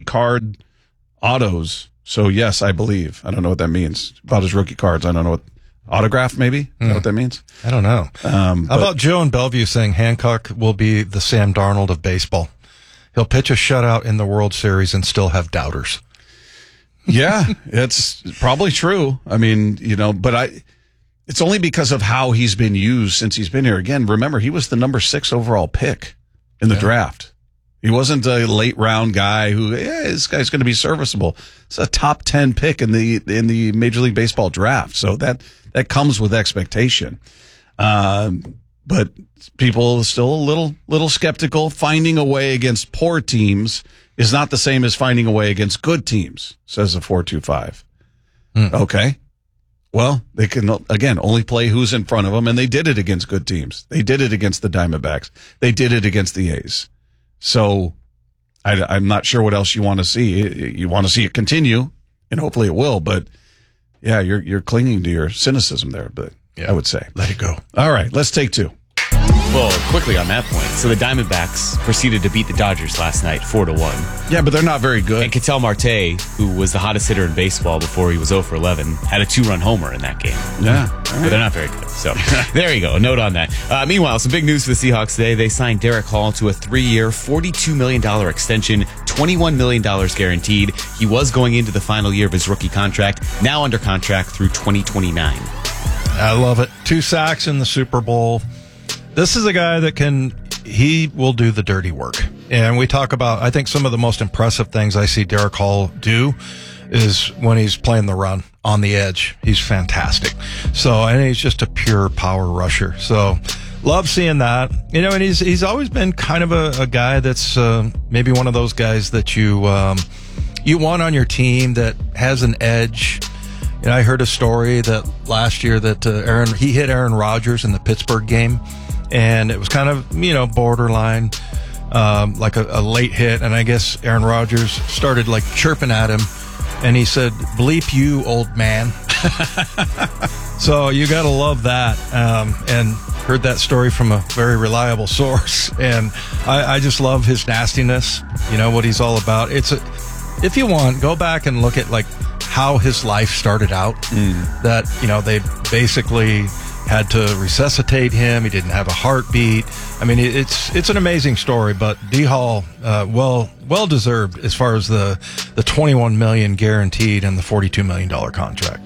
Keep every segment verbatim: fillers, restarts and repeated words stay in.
card autos. So, yes, I believe. I don't know what that means. About his rookie cards, I don't know what. Autograph, maybe? Is mm. that what that means? I don't know. Um, How about Joe in Bellevue saying Hancock will be the Sam Darnold of baseball? He'll pitch a shutout in the World Series and still have doubters. Yeah, it's probably true. I mean, you know, but I, it's only because of how he's been used since he's been here. Again, remember, he was the number six overall pick in the yeah. draft. He wasn't a late round guy who, yeah, this guy's going to be serviceable. It's a top ten pick in the in the Major League Baseball draft. So that that comes with expectation. Um, but people are still a little little skeptical. Finding a way against poor teams is not the same as finding a way against good teams, says the four two five. Mm. Okay. Well, they can, again, only play who's in front of them, and they did it against good teams. They did it against the Diamondbacks. They did it against the A's. So I, I'm not sure what else you want to see. You want to see it continue, and hopefully it will. But, yeah, you're you're clinging to your cynicism there, but yeah, I would say. Let it go. All right, let's take two. Well, quickly on that point. So the Diamondbacks proceeded to beat the Dodgers last night, four to one. Yeah, but they're not very good. And Ketel Marte, who was the hottest hitter in baseball before he was oh for eleven, had a two-run homer in that game. Yeah. Right. But they're not very good. So there you go. A note on that. Uh, meanwhile, some big news for the Seahawks today. They signed Derek Hall to a three-year, forty-two million dollars extension, twenty-one million dollars guaranteed. He was going into the final year of his rookie contract, now under contract through twenty twenty-nine. I love it. Two sacks in the Super Bowl. This is a guy that can, he will do the dirty work. And we talk about, I think some of the most impressive things I see Derek Hall do is when he's playing the run on the edge. He's fantastic. So, and he's just a pure power rusher. So, love seeing that. You know, and he's he's always been kind of a, a guy that's uh, maybe one of those guys that you um, you want on your team that has an edge. You know, I heard a story that last year that uh, Aaron he hit Aaron Rodgers in the Pittsburgh game. And it was kind of, you know, borderline, um, like a, a late hit. And I guess Aaron Rodgers started like chirping at him. And he said, bleep you, old man. So you got to love that. Um, and heard that story from a very reliable source. And I, I just love his nastiness, you know, what he's all about. It's a, if you want, go back and look at like how his life started out. Mm. That, you know, they basically had to resuscitate him. He didn't have a heartbeat. I mean, it's it's an amazing story. But D Hall, uh, well well deserved as far as the the twenty-one million dollars guaranteed and the forty-two million dollars contract.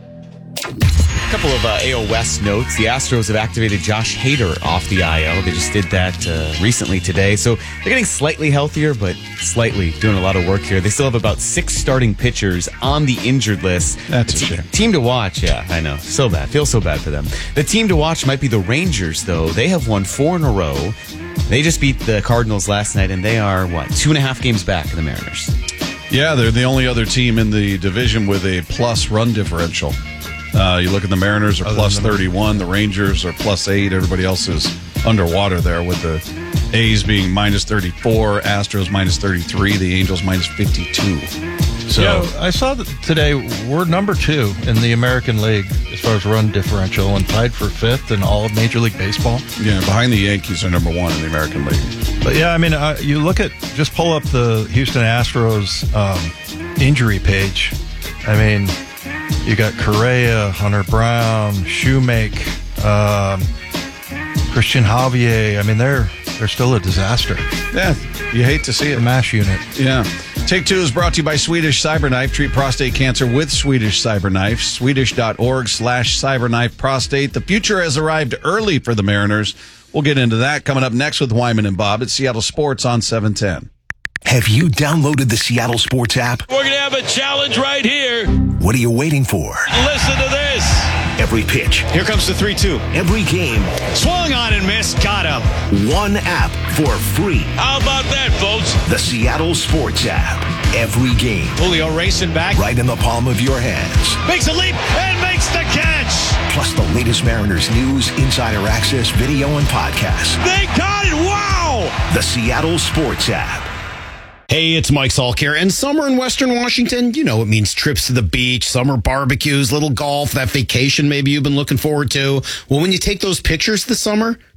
A couple of uh, A L West notes. The Astros have activated Josh Hader off the I L. They just did that uh, recently today. So they're getting slightly healthier, but slightly doing a lot of work here. They still have about six starting pitchers on the injured list. That's the a shame. Team to watch, yeah, I know. So bad. Feels so bad for them. The team to watch might be the Rangers, though. They have won four in a row. They just beat the Cardinals last night, and they are, what, two and a half games back of the Mariners. Yeah, they're the only other team in the division with a plus run differential. Uh, you look at the Mariners are Other plus thirty-one, the Rangers are plus eight. Everybody else is underwater there with the A's being minus thirty-four, Astros minus thirty-three, the Angels minus fifty-two. So yeah, I saw that today we're number two in the American League as far as run differential and tied for fifth in all of Major League Baseball. Yeah, behind the Yankees are number one in the American League. But yeah, I mean, uh, you look at, just pull up the Houston Astros um, injury page. I mean, you got Correa, Hunter Brown, Shoemake, um, Christian Javier. I mean, they're they're still a disaster. Yeah, you hate to see it. The MASH unit. Yeah. Take Two is brought to you by Swedish Cyberknife. Treat prostate cancer with Swedish Cyberknife. Swedish.org slash cyberknife prostate. The future has arrived early for the Mariners. We'll get into that coming up next with Wyman and Bob at Seattle Sports on seven ten. Have you downloaded the Seattle Sports app? We're going to have a challenge right here. What are you waiting for? Listen to this. Every pitch. Here comes the three two. Every game. Swung on and missed. Got him. One app for free. How about that, folks? The Seattle Sports app. Every game. Julio racing back. Right in the palm of your hands. Makes a leap and makes the catch. Plus the latest Mariners news, insider access, video, and podcasts. They got it. Wow. The Seattle Sports app. Hey, it's Mike Salk here. And summer in Western Washington, you know, it means trips to the beach, summer barbecues, little golf, that vacation maybe you've been looking forward to. Well, when you take those pictures this summer,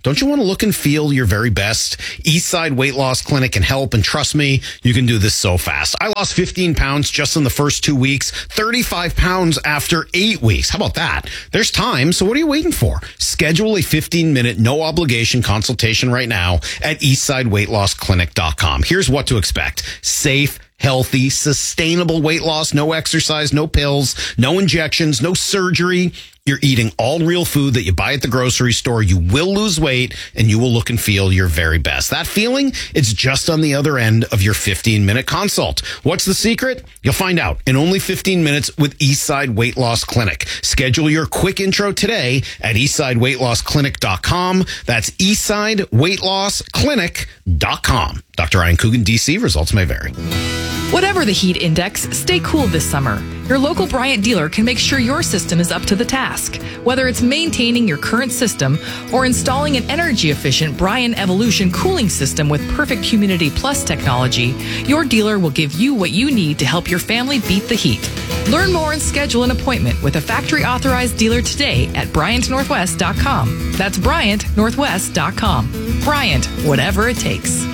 Don't you want to look and feel your very best? Eastside Weight Loss Clinic can help, and trust me, you can do this so fast. I lost fifteen pounds just in the first two weeks, thirty-five pounds after eight weeks. How about that? There's time, so what are you waiting for? Schedule a fifteen-minute, no-obligation consultation right now at eastside weight loss clinic dot com. Here's what to expect. Safe, healthy, sustainable weight loss, no exercise, no pills, no injections, no surgery. You're eating all real food that you buy at the grocery store. You will lose weight and you will look and feel your very best. That feeling, it's just on the other end of your fifteen-minute consult. What's the secret? You'll find out in only fifteen minutes with Eastside Weight Loss Clinic. Schedule your quick intro today at eastside weight loss clinic dot com. That's eastside weight loss clinic dot com. Doctor Ryan Coogan, D C. Results may vary. Whatever the heat index, stay cool this summer. Your local Bryant dealer can make sure your system is up to the task. Whether it's maintaining your current system or installing an energy-efficient Bryant Evolution cooling system with perfect Humidity Plus technology, your dealer will give you what you need to help your family beat the heat. Learn more and schedule an appointment with a factory-authorized dealer today at bryant northwest dot com. That's bryant northwest dot com. Bryant, whatever it takes.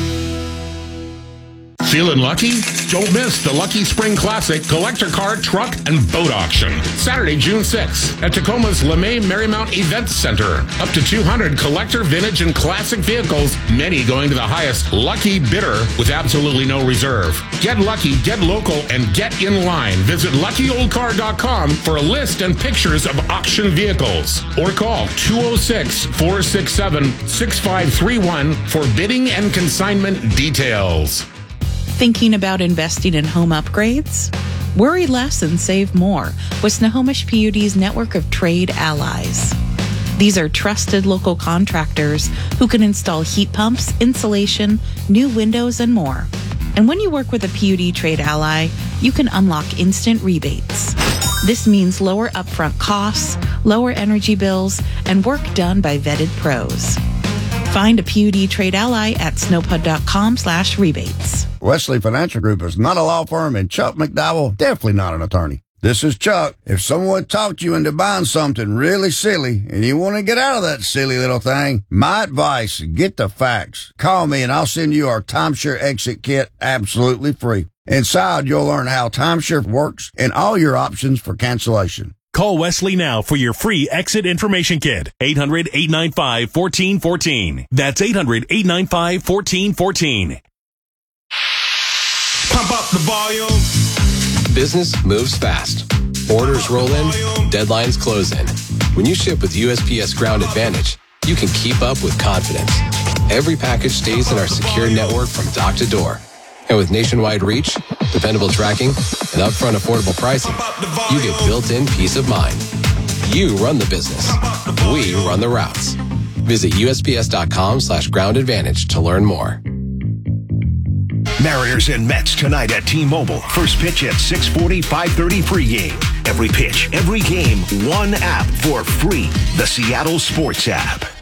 Feeling lucky? Don't miss the Lucky Spring Classic Collector Car, Truck, and Boat Auction. Saturday, June sixth at Tacoma's LeMay Marymount Events Center. Up to two hundred collector, vintage, and classic vehicles, many going to the highest lucky bidder with absolutely no reserve. Get lucky, get local, and get in line. Visit lucky old car dot com for a list and pictures of auction vehicles. Or call two oh six, four six seven, six five three one for bidding and consignment details. Thinking about investing in home upgrades? Worry less and save more with Snohomish P U D's network of trade allies. These are trusted local contractors who can install heat pumps, insulation, new windows, and more. And when you work with a P U D trade ally, you can unlock instant rebates. This means lower upfront costs, lower energy bills, and work done by vetted pros. Find a P U D trade ally at snowpud dot com slash rebates. Wesley Financial Group is not a law firm, and Chuck McDowell definitely not an attorney. This is Chuck. If someone talked you into buying something really silly and you want to get out of that silly little thing, my advice, get the facts. Call me and I'll send you our timeshare exit kit absolutely free. Inside, you'll learn how timeshare works and all your options for cancellation. Call Wesley now for your free exit information kit. eight hundred, eight nine five, one four one four. That's eight hundred, eight nine five, one four one four. Pump up the volume. Business moves fast. Orders roll in, deadlines close in. When you ship with U S P S Ground Advantage, you can keep up with confidence. Every package stays in our secure network from dock to door. And with nationwide reach, dependable tracking, and upfront affordable pricing, you get built-in peace of mind. You run the business. We run the routes. Visit U S P S dot com slash ground advantage to learn more. Mariners and Mets tonight at T-Mobile. First pitch at six forty, five thirty pregame. Every pitch, every game, one app for free. The Seattle Sports app.